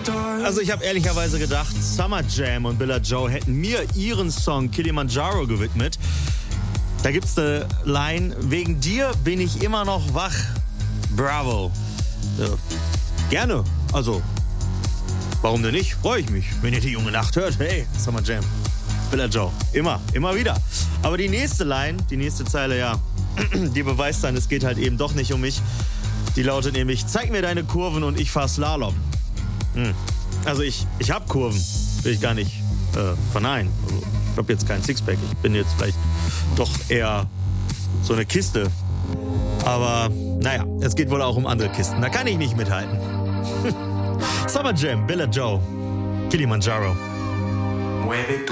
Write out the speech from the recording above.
Also ich habe ehrlicherweise gedacht, Summer Jam und Billa Joe hätten mir ihren Song Kilimanjaro gewidmet. Da gibt's eine Line: Wegen dir bin ich immer noch wach. Bravo. Gerne. Also, warum denn nicht? Freue ich mich, wenn ihr die junge Nacht hört. Hey, Summer Jam, Billa Joe. Immer wieder. Aber die nächste Line, die nächste Zeile, ja, die beweist dann, es geht halt eben doch nicht um mich. Die lautet nämlich: Zeig mir deine Kurven und ich fahr Slalom. Also ich hab Kurven, will ich gar nicht verneinen. Also ich hab jetzt keinen Sixpack, ich bin jetzt vielleicht doch eher so eine Kiste. Aber naja, es geht wohl auch um andere Kisten, da kann ich nicht mithalten. Summer Jam, Billa Joe, Kilimanjaro.